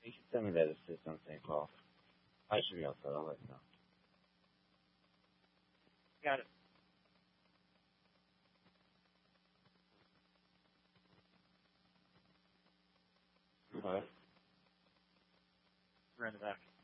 You can send me that assist on St. Paul. I should be outside. I'll let you know. Got it. All right. We're in the back.